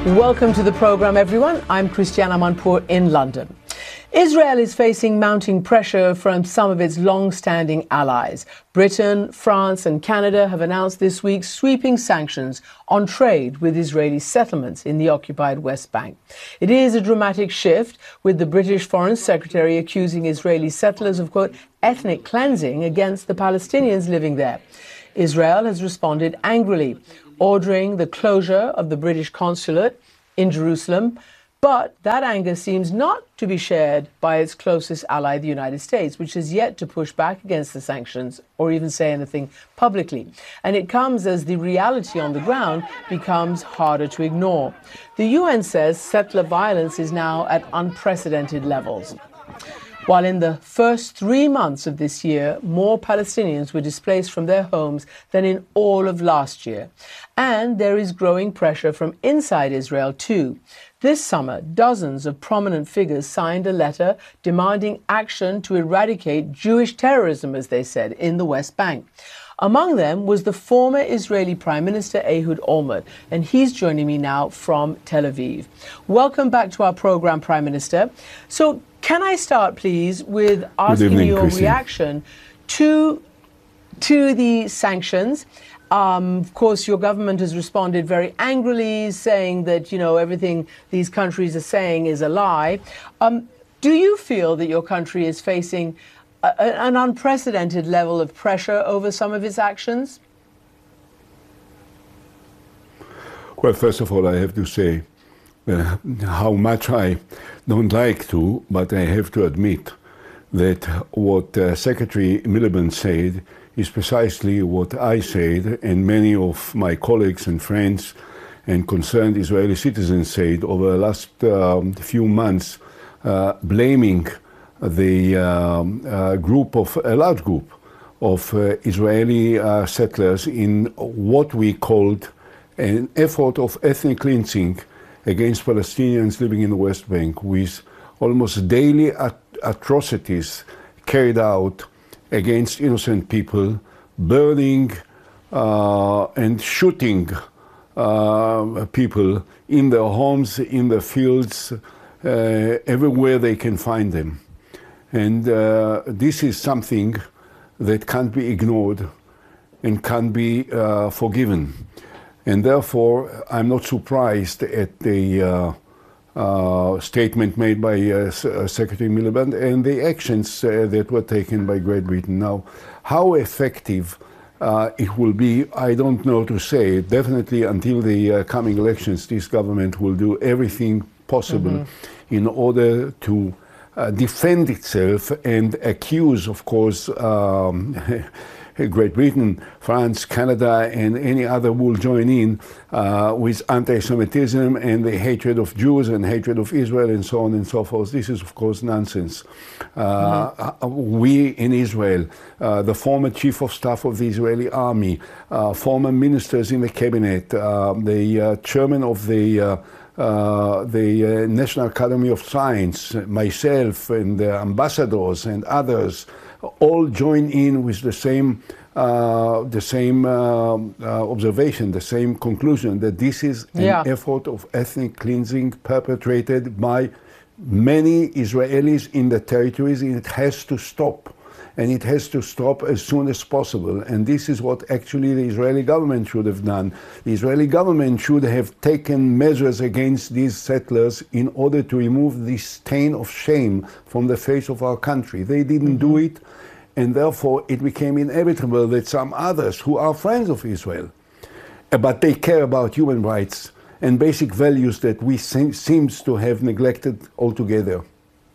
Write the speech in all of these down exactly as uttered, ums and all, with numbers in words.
Welcome to the program, everyone. I'm Christiana Manpour in London. Israel is facing mounting pressure from some of its long-standing allies. Britain, France and Canada have announced this week sweeping sanctions on trade with Israeli settlements in the occupied West Bank. It is a dramatic shift, with the British Foreign Secretary accusing Israeli settlers of, quote, ethnic cleansing against the Palestinians living there. Israel has responded angrily, ordering the closure of the British consulate in Jerusalem. But that anger seems not to be shared by its closest ally, the United States, which has yet to push back against the sanctions or even say anything publicly. And it comes as the reality on the ground becomes harder to ignore. The U N says settler violence is now at unprecedented levels. While in the first three months of this year, more Palestinians were displaced from their homes than in all of last year. And there is growing pressure from inside Israel too. This summer, dozens of prominent figures signed a letter demanding action to eradicate Jewish terrorism, as they said, in the West Bank. Among them was the former Israeli Prime Minister Ehud Olmert, and he's joining me now from Tel Aviv. Welcome back to our program, Prime Minister. So can I start, please, with asking evening, your Christine. reaction to, to the sanctions? Um, of course, your government has responded very angrily, saying that, you know, everything these countries are saying is a lie. Um, do you feel that your country is facing a, an unprecedented level of pressure over some of its actions? Well, first of all, I have to say uh, how much I don't like to, but I have to admit that what uh, Secretary Miliband said is precisely what I said and many of my colleagues and friends and concerned Israeli citizens said over the last um, few months, uh, blaming the um, uh, group of, a large group of uh, Israeli uh, settlers in what we called an effort of ethnic cleansing against Palestinians living in the West Bank, with almost daily at atrocities carried out against innocent people, burning uh, and shooting uh, people in their homes, in their fields, uh, everywhere they can find them. And uh, this is something that can't be ignored and can't be uh, forgiven. And therefore, I'm not surprised at the uh, uh, statement made by uh, Secretary Miliband and the actions uh, that were taken by Great Britain. Now, how effective uh, it will be, I don't know to say. Definitely until the uh, coming elections, this government will do everything possible mm-hmm. in order to uh, defend itself and accuse, of course, um, Great Britain, France, Canada, and any other will join in uh, with anti-Semitism and the hatred of Jews and hatred of Israel and so on and so forth. This is, of course, nonsense. Uh, mm-hmm. We in Israel, uh, the former chief of staff of the Israeli army, uh, former ministers in the cabinet, uh, the uh, chairman of the uh, Uh, the uh, National Academy of Science, myself and the ambassadors and others all join in with the same, uh, the same uh, uh, observation, the same conclusion that this is an yeah. effort of ethnic cleansing perpetrated by many Israelis in the territories, and it has to stop. And it has to stop as soon as possible. And this is what actually the Israeli government should have done. The Israeli government should have taken measures against these settlers in order to remove this stain of shame from the face of our country. They didn't mm-hmm. do it, and therefore it became inevitable that some others who are friends of Israel, but they care about human rights and basic values that we se- seems to have neglected altogether.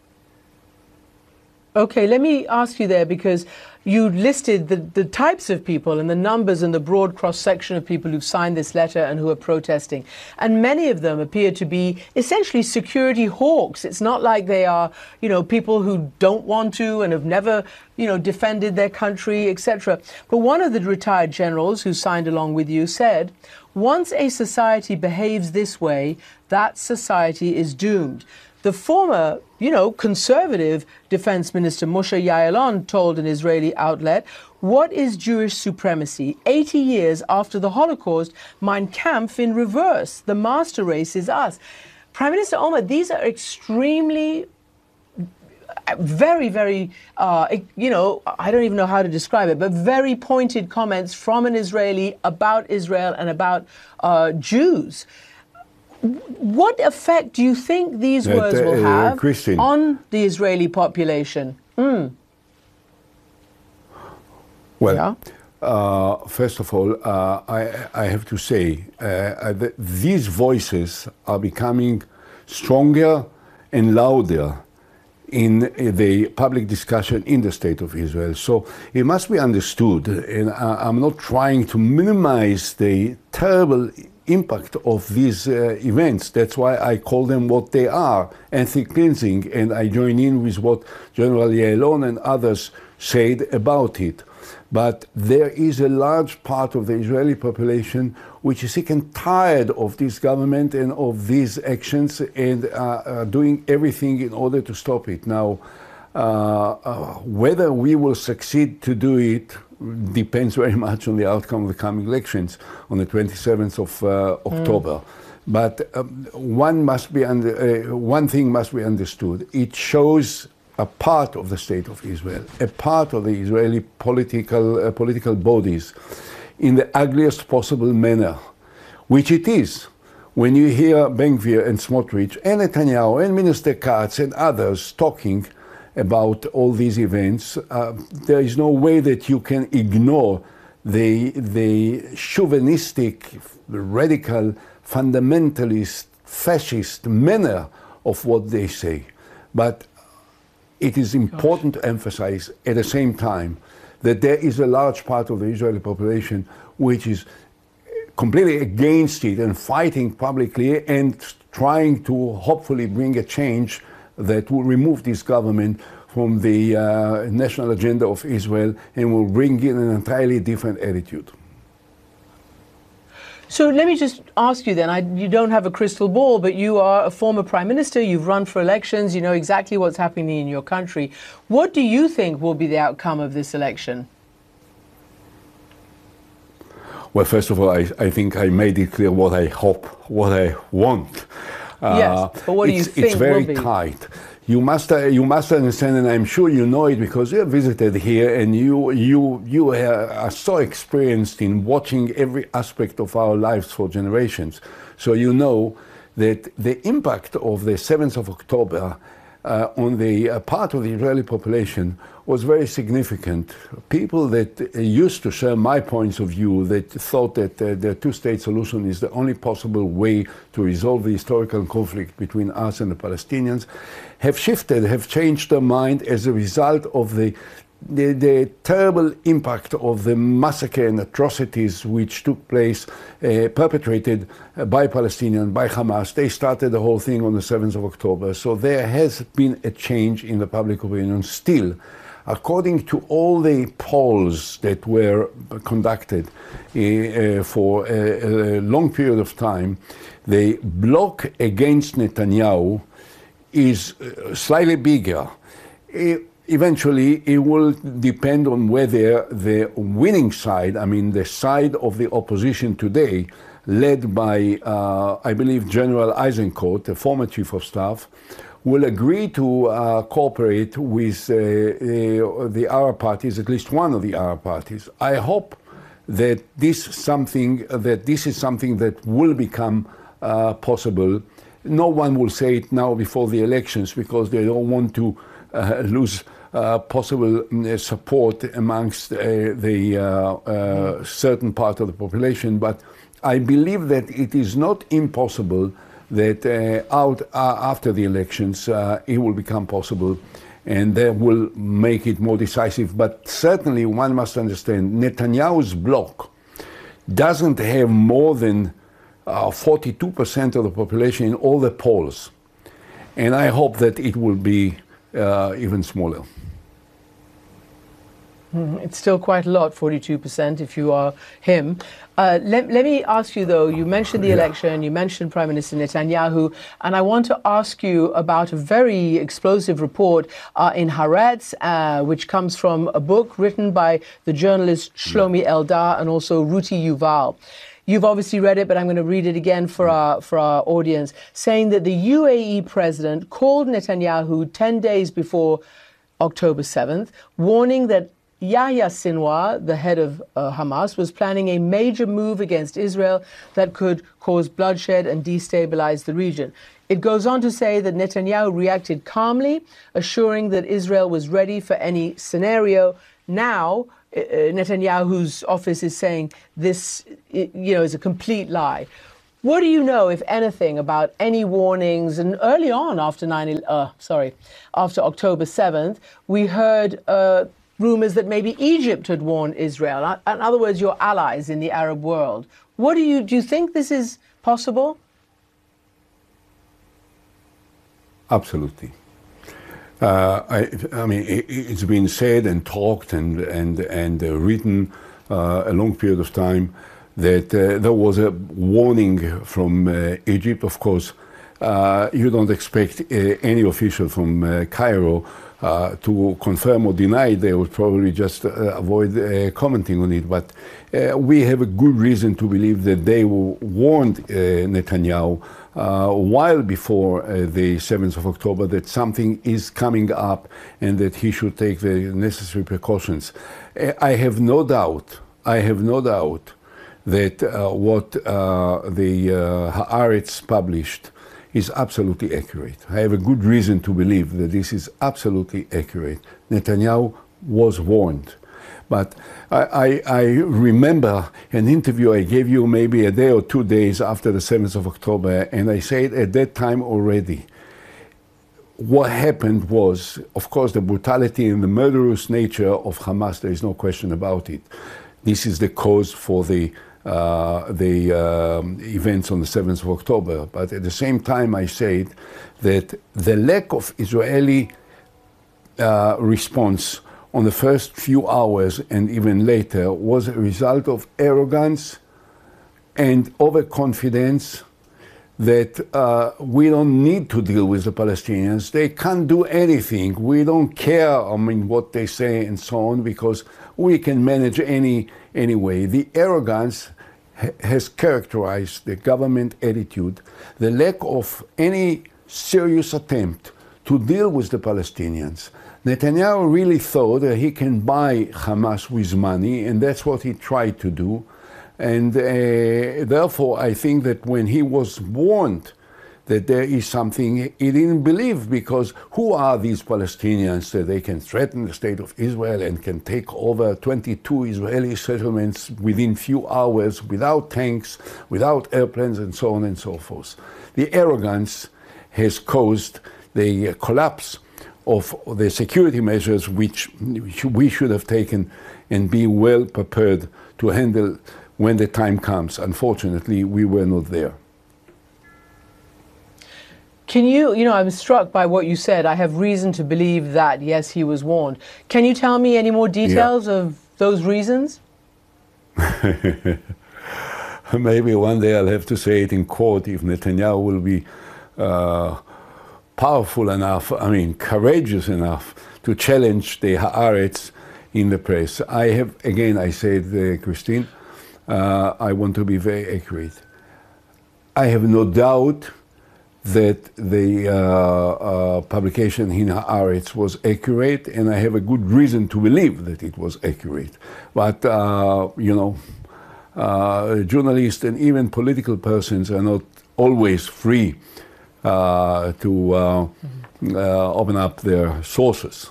Okay, let me ask you there, because you listed the, the types of people and the numbers and the broad cross-section of people who've signed this letter and who are protesting. And many of them appear to be essentially security hawks. It's not like they are, you know, people who don't want to and have never, you know, defended their country, et cetera. But one of the retired generals who signed along with you said, once a society behaves this way, that society is doomed. The former, you know, conservative defense minister Moshe Ya'alon told an Israeli outlet, What is Jewish supremacy? eighty years after the Holocaust, Mein Kampf in reverse. The master race is us. Prime Minister Omar, these are extremely, very, very, uh, you know, I don't even know how to describe it, but very pointed comments from an Israeli about Israel and about uh, Jews. What effect do you think these words uh, will have uh, on the Israeli population? Mm. Well, yeah. uh, first of all, uh, I, I have to say uh, that these voices are becoming stronger and louder in the public discussion in the State of Israel. So it must be understood, and I'm not trying to minimize the terrible impact of these uh, events. That's why I call them what they are, ethnic cleansing, and I join in with what General Ya'alon and others said about it. But there is a large part of the Israeli population which is sick and tired of this government and of these actions, and uh, uh, doing everything in order to stop it. Now, uh, uh, whether we will succeed to do it depends very much on the outcome of the coming elections on the twenty-seventh of uh, October. Mm. But um, one must be under, uh, one thing must be understood. It shows a part of the State of Israel, a part of the Israeli political uh, political bodies, in the ugliest possible manner, which it is. When you hear Ben-Gvir and Smotrich and Netanyahu and Minister Katz and others talking about all these events, uh, there is no way that you can ignore the, the chauvinistic, radical, fundamentalist, fascist manner of what they say. But it is important Gosh. to emphasize at the same time that there is a large part of the Israeli population which is completely against it and fighting publicly and trying to hopefully bring a change that will remove this government from the uh, national agenda of Israel and will bring in an entirely different attitude. So let me just ask you then, I, you don't have a crystal ball, but you are a former prime minister, you've run for elections, you know exactly what's happening in your country. What do you think will be the outcome of this election? Well, first of all, I, I think I made it clear what I hope, what I want. Yes, uh, but what do you think It's very will be? tight. You must, uh, you must understand, and I'm sure you know it because you have visited here and you, you, you are so experienced in watching every aspect of our lives for generations. So you know that the impact of the seventh of October uh, on the uh, part of the Israeli population was very significant. People that uh, used to share my points of view, that thought that uh, the two-state solution is the only possible way to resolve the historical conflict between us and the Palestinians, have shifted, have changed their mind as a result of the The, the terrible impact of the massacre and atrocities which took place, uh, perpetrated uh, by Palestinians, by Hamas. They started the whole thing on the seventh of October. So there has been a change in the public opinion. Still, according to all the polls that were conducted uh, uh, for a, a long period of time, the bloc against Netanyahu is uh, slightly bigger. Uh, Eventually, it will depend on whether the winning side, I mean the side of the opposition today, led by, uh, I believe, General Eisenkot, the former chief of staff, will agree to uh, cooperate with uh, the, the Arab parties, at least one of the Arab parties. I hope that this something that this is something that will become uh, possible. No one will say it now before the elections because they don't want to uh, lose Uh, possible uh, support amongst uh, the uh, uh, certain part of the population, but I believe that it is not impossible that uh, out uh, after the elections uh, it will become possible, and that will make it more decisive. But certainly one must understand Netanyahu's bloc doesn't have more than uh, forty-two percent of the population in all the polls, and I hope that it will be uh, even smaller. It's still quite a lot, forty-two percent, if you are him. Uh, let, let me ask you, though, you mentioned the election, you mentioned Prime Minister Netanyahu, and I want to ask you about a very explosive report uh, in Haaretz, uh, which comes from a book written by the journalist Shlomi Eldar and also Ruti Yuval. You've obviously read it, but I'm going to read it again for our, for our audience, saying that the U A E president called Netanyahu ten days before October seventh, warning that Yahya Sinwar, the head of uh, Hamas, was planning a major move against Israel that could cause bloodshed and destabilize the region. It goes on to say that Netanyahu reacted calmly, assuring that Israel was ready for any scenario. Now, uh, Netanyahu's office is saying this, you know, is a complete lie. What do you know, if anything, about any warnings? And early on, after nine, uh, sorry, after October seventh, we heard Uh, rumors that maybe Egypt had warned Israel. In other words, your allies in the Arab world. What do you do? You think this is possible? Absolutely. Uh, I, I mean, it, it's been said and talked and and and uh, written uh, a long period of time that uh, there was a warning from uh, Egypt. Of course, uh, you don't expect uh, any official from uh, Cairo Uh, to confirm or deny it. They would probably just uh, avoid uh, commenting on it. But uh, we have a good reason to believe that they warned uh, Netanyahu uh, while before uh, the seventh of October that something is coming up and that he should take the necessary precautions. Uh, I have no doubt, I have no doubt that uh, what uh, the uh, Haaretz published is absolutely accurate. I have a good reason to believe that this is absolutely accurate. Netanyahu was warned. But I, I, I remember an interview I gave you maybe a day or two days after the seventh of October, and I said at that time already, what happened was, of course, the brutality and the murderous nature of Hamas, there is no question about it. This is the cause for the Uh, the um, events on the seventh of October. But at the same time, I said that the lack of Israeli uh, response on the first few hours and even later was a result of arrogance and overconfidence that uh, we don't need to deal with the Palestinians. They can't do anything. We don't care, I mean, what they say and so on, because we can manage any anyway. The arrogance ha has characterized the government attitude, the lack of any serious attempt to deal with the Palestinians. Netanyahu really thought that he can buy Hamas with money, and that's what he tried to do. And uh, therefore, I think that when he was warned that there is something, he didn't believe, because who are these Palestinians that they can threaten the state of Israel and can take over twenty-two Israeli settlements within few hours without tanks, without airplanes, and so on and so forth. The arrogance has caused the collapse of the security measures which we should have taken and be well prepared to handle when the time comes. Unfortunately, we were not there. Can you, you know, I'm struck by what you said. I have reason to believe that, yes, he was warned. Can you tell me any more details yeah. of those reasons? Maybe one day I'll have to say it in court if Netanyahu will be uh, powerful enough, I mean, courageous enough to challenge the Haaretz in the press. I have, again, I said, uh, Christine, uh, I want to be very accurate. I have no doubt that the uh, uh, publication in Haaretz was accurate, and I have a good reason to believe that it was accurate. But, uh, you know, uh, journalists and even political persons are not always free uh, to uh, mm-hmm. uh, open up their sources.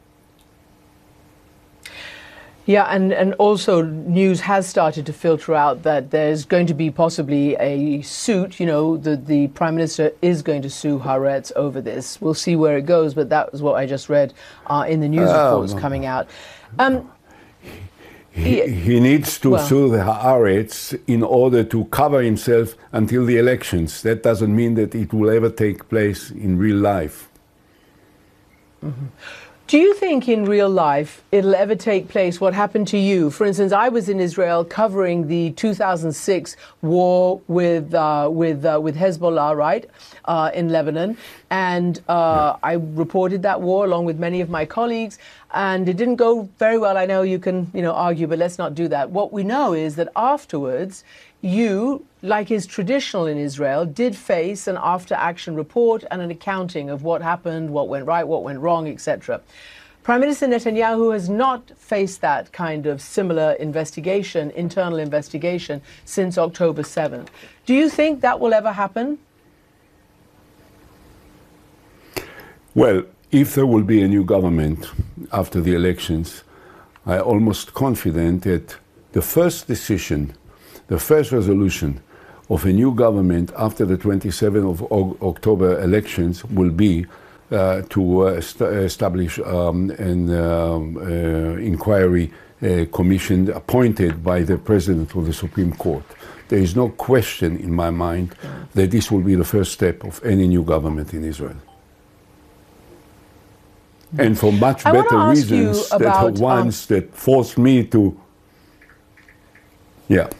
Yeah, and, and also news has started to filter out that there's going to be possibly a suit. You know, the, the Prime Minister is going to sue Haaretz over this. We'll see where it goes, but that was what I just read uh, in the news oh, reports no. coming out. Um, he, he needs to well, sue the Haaretz in order to cover himself until the elections. That doesn't mean that it will ever take place in real life. Mm-hmm. Do you think in real life it'll ever take place what happened to you? For instance, I was in Israel covering the two thousand six war with uh, with uh, with Hezbollah, right, uh, in Lebanon, and uh, yeah. I reported that war along with many of my colleagues, and it didn't go very well. I know you can, you know, argue, but let's not do that. What we know is that afterwards, you, like is traditional in Israel, did face an after-action report and an accounting of what happened, what went right, what went wrong, et cetera. Prime Minister Netanyahu has not faced that kind of similar investigation, internal investigation, since October seventh. Do you think that will ever happen? Well, if there will be a new government after the elections, I'm almost confident that the first decision, the first resolution of a new government after the twenty-seventh of October elections will be uh, to uh, st establish um, an um, uh, inquiry uh, commission appointed by the President of the Supreme Court. There is no question in my mind that this will be the first step of any new government in Israel. And for much I better reasons about, than the ones um, that forced me to, yeah.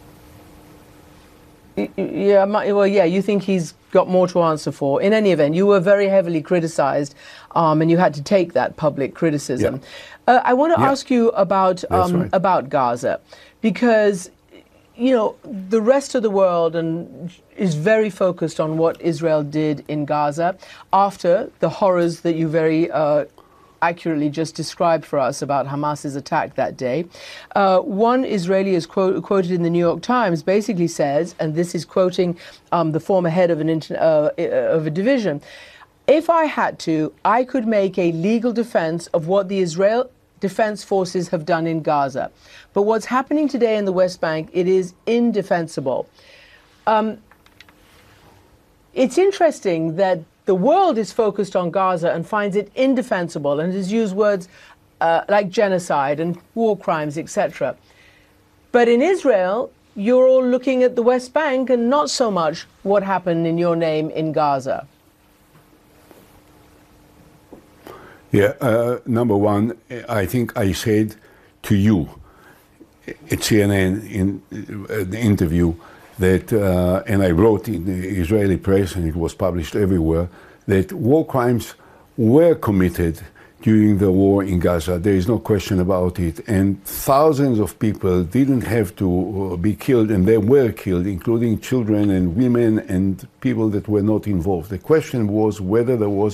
Yeah, well, yeah, you think he's got more to answer for. In any event, you were very heavily criticized, um, and you had to take that public criticism. Yeah. Uh, I want to yeah. ask you about um, right. about Gaza, because, you know, the rest of the world and is very focused on what Israel did in Gaza after the horrors that you very uh, accurately just described for us about Hamas's attack that day. Uh, one Israeli is quote, quoted in the New York Times basically says, and this is quoting um, the former head of, an inter uh, of a division, "If I had to, I could make a legal defense of what the Israel Defense Forces have done in Gaza. But what's happening today in the West Bank, it is indefensible." Um, it's interesting that the world is focused on Gaza and finds it indefensible and has used words uh, like genocide and war crimes, et cetera. But in Israel, you're all looking at the West Bank and not so much what happened in your name in Gaza. Yeah, uh, number one, I think I said to you at C N N in uh, the interview that, uh, and I wrote in the Israeli press, and it was published everywhere, that war crimes were committed during the war in Gaza. There is no question about it. And thousands of people didn't have to be killed, and they were killed, including children and women and people that were not involved. The question was whether there was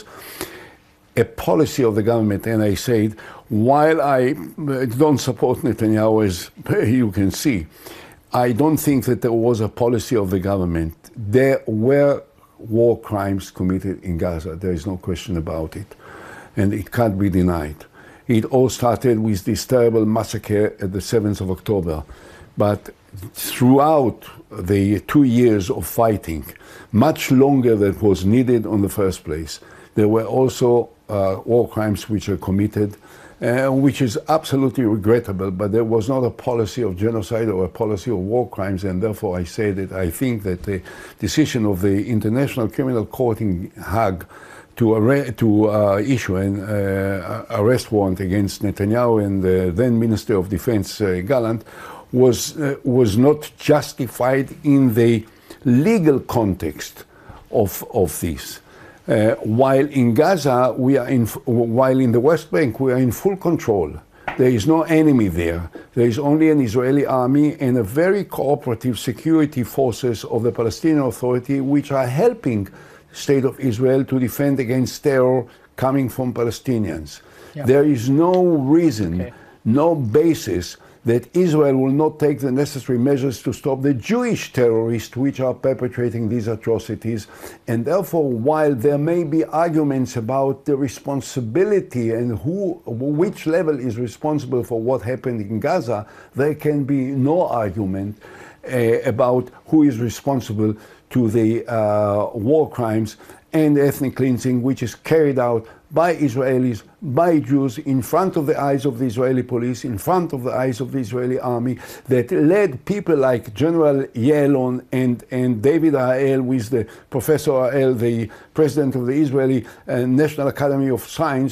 a policy of the government, and I said, while I don't support Netanyahu, as you can see, I don't think that there was a policy of the government. There were war crimes committed in Gaza. There is no question about it, and it can't be denied. It all started with this terrible massacre at the seventh of October, but throughout the two years of fighting, much longer than was needed in the first place, there were also uh, war crimes which are committed, uh, which is absolutely regrettable, but there was not a policy of genocide or a policy of war crimes, and therefore I say that I think that the decision of the International Criminal Court in Hague to, to uh, issue an uh, arrest warrant against Netanyahu and the then Minister of Defense, uh, Gallant, was, uh, was not justified in the legal context of, of this. Uh, while in Gaza, we are in, while in the West Bank, we are in full control. There is no enemy there. There is only an Israeli army and a very cooperative security forces of the Palestinian Authority, which are helping the State of Israel to defend against terror coming from Palestinians. Yeah. There is no reason, okay. no basis that Israel will not take the necessary measures to stop the Jewish terrorists which are perpetrating these atrocities. And therefore, while there may be arguments about the responsibility and who, which level is responsible for what happened in Gaza, there can be no argument uh, about who is responsible to the uh, war crimes and ethnic cleansing which is carried out by Israelis, by Jews, in front of the eyes of the Israeli police, in front of the eyes of the Israeli army, that led people like General Yalon and, and David Ha'el, with the Professor Ha'el, the president of the Israeli uh, National Academy of Science,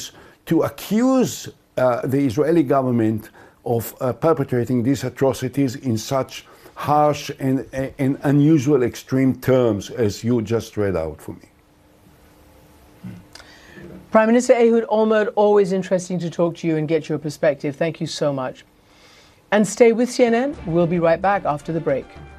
to accuse uh, the Israeli government of uh, perpetrating these atrocities in such harsh and, and unusual extreme terms as you just read out for me. Prime Minister Ehud Olmert, always interesting to talk to you and get your perspective. Thank you so much. And stay with C N N. We'll be right back after the break.